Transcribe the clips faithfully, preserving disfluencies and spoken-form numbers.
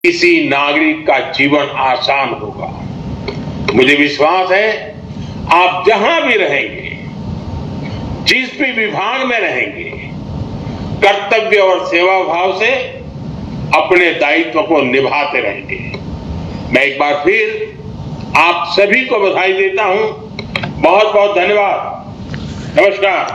किसी नागरिक का जीवन आसान होगा। मुझे विश्वास है आप जहां भी रहेंगे, जिस भी विभाग में रहेंगे, कर्तव्य और सेवा भाव से अपने दायित्व को निभाते रहेंगे। मैं एक बार फिर आप सभी को बधाई देता हूं। बहुत बहुत धन्यवाद। नमस्कार।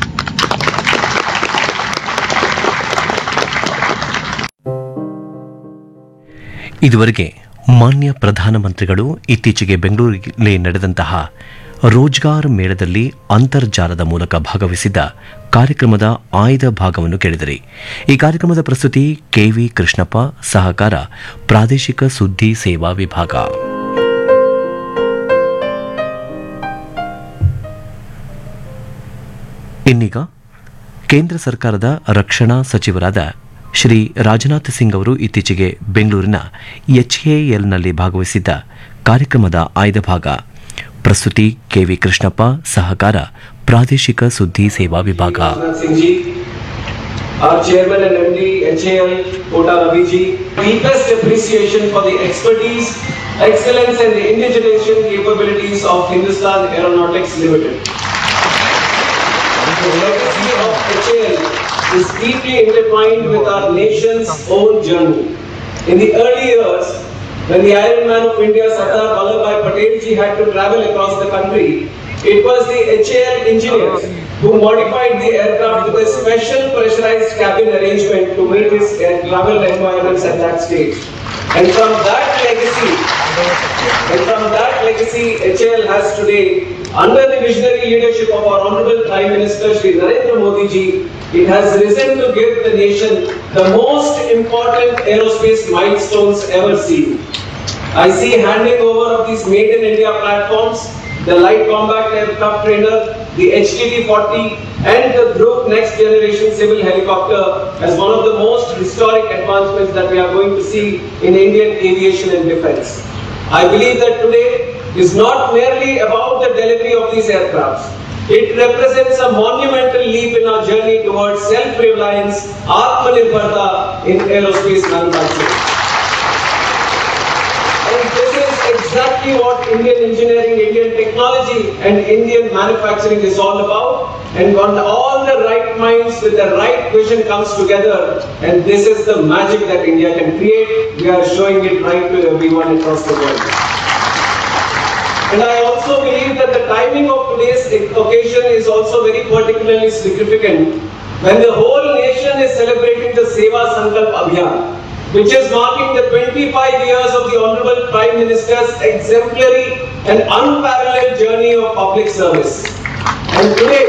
ಇದುವರೆಗೆ ಮಾನ್ಯ ಪ್ರಧಾನಮಂತ್ರಿಗಳು ಇತ್ತೀಚೆಗೆ ಬೆಂಗಳೂರಿನಲ್ಲಿ ನಡೆದಂತಹ ರೋಜ್ಗಾರ್ ಮೇಳದಲ್ಲಿ ಅಂತರ್ಜಾಲದ ಮೂಲಕ ಭಾಗವಹಿಸಿದ್ದ ಕಾರ್ಯಕ್ರಮದ ಆಯ್ದ ಭಾಗವನ್ನು ಕೇಳಿದಿರಿ. ಈ ಕಾರ್ಯಕ್ರಮದ ಪ್ರಸ್ತುತಿ ಕೆವಿ ಕೃಷ್ಣಪ್ಪ, ಸಹಕಾರ ಪ್ರಾದೇಶಿಕ ಸುದ್ದಿ ಸೇವಾ ವಿಭಾಗ. ಇನ್ನೀಗ ಕೇಂದ್ರ ಸರ್ಕಾರದ ರಕ್ಷಣಾ ಸಚಿವರಾದ ಶ್ರೀ ರಾಜನಾಥ್ ಸಿಂಗ್ ಅವರು ಇತ್ತೀಚೆಗೆ ಬೆಂಗಳೂರಿನ ಎಚ್ಎಎಲ್ನಲ್ಲಿ ಭಾಗವಹಿಸಿದ್ದ ಕಾರ್ಯಕ್ರಮದ ಆಯ್ದ ಭಾಗ. ಪ್ರಸ್ತುತಿ ಕೆವಿ ಕೃಷ್ಣಪ್ಪ, ಸಹಕಾರ ಪ್ರಾದೇಶಿಕ ಸುದ್ದಿ ಸೇವಾ ವಿಭಾಗ. Our chairman and M D H A L Kota Ravi ji, deepest appreciation for the expertise, excellence and the indigenization capabilities of Hindustan Aeronautics Limited. The legacy of H A L is deeply intertwined with our nation's own journey. In the early years, when the Iron Man of India, Sardar Vallabhbhai Patel ji, had to travel across the country, it was the H A L engineers who modified the aircraft with a special pressurized cabin arrangement to meet his travel requirements at that stage. And from that legacy, and from that legacy, H A L has today, under the visionary leadership of our Honorable Prime Minister Shri Narendra Modi ji, it has risen to give the nation the most important aerospace milestones ever seen. I see handing over of these Made in India platforms, the Light Combat Aircraft Trainer, the H T T forty and the Dhruv Next Generation Civil Helicopter as one of the most historic advancements that we are going to see in Indian aviation and defense. I believe that today is not merely about the delivery of these aircrafts. It represents a monumental leap in our journey towards self-reliance, Atmanirbharta in aerospace manufacturing. And this is exactly what Indian engineering, Indian technology and Indian manufacturing is all about. And when all the right minds with the right vision comes together, and this is the magic that India can create, we are showing it right to everyone across the world. And I also believe that the timing of today's occasion is also very particularly significant when the whole nation is celebrating the Seva Sankalp Abhiyan, which is marking the twenty-five years of the Honorable Prime Minister's exemplary and unparalleled journey of public service. And today,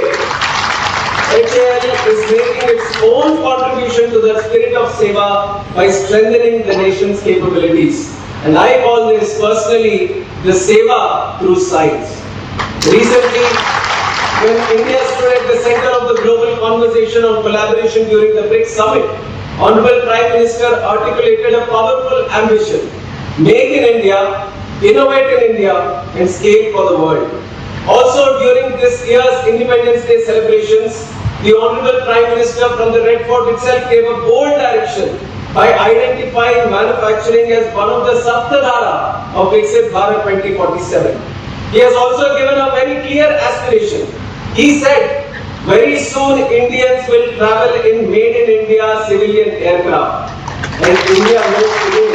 H A L is making its own contribution to the spirit of Seva by strengthening the nation's capabilities. And I call this personally the Seva through science. Recently, when India stood at the center of the global conversation on collaboration during the BRICS Summit, Honorable Prime Minister articulated a powerful ambition: make in India, innovate in India, and scale for the world. Also, during this year's Independence Day celebrations, the Honorable Prime Minister from the Red Fort itself gave a bold direction by identifying manufacturing as one of the Saptadhara of Viksit Bharat twenty forty-seven. He has also given a very clear aspiration. He said, very soon Indians will travel in Made in India civilian aircraft. And India knows today,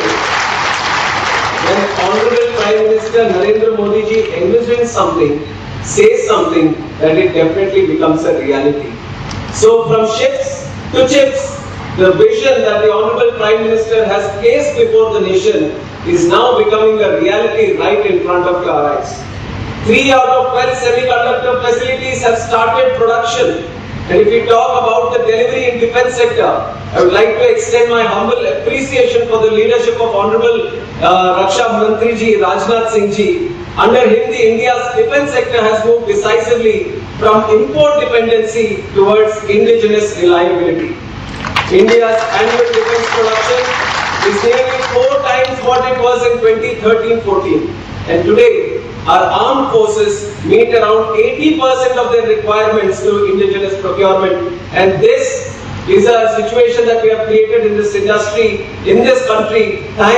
when Honorable Prime Minister Narendra Modi ji envisions something, says something, that it definitely becomes a reality. So from ships to chips, the vision that the Honorable Prime Minister has placed before the nation is now becoming a reality right in front of your eyes. Three out of twelve semiconductor facilities have started production. And if we talk about the delivery in defense sector, I would like to extend my humble appreciation for the leadership of Honorable uh, Raksha Mantri ji, Rajnath Singh ji. Under him, the India's defense sector has moved decisively from import dependency towards indigenous reliability. India's annual defense production is nearly four times what it was in twenty thirteen fourteen. And today, our armed forces meet around eighty percent of their requirements through indigenous procurement. And this is a situation that we have created in this industry, in this country.